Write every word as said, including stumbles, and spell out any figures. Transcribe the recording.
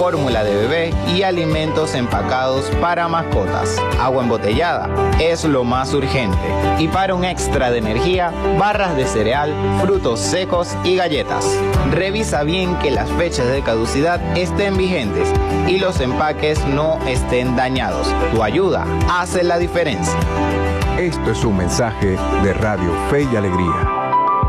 fórmula de bebé y alimentos empacados para mascotas. Agua embotellada es lo más urgente. Y para un extra de energía, barras de cereal, frutos secos y galletas. Revisa bien que las fechas de caducidad estén vigentes y los empaques no estén dañados. Tu ayuda hace la diferencia. Esto es un mensaje de Radio Fe y Alegría.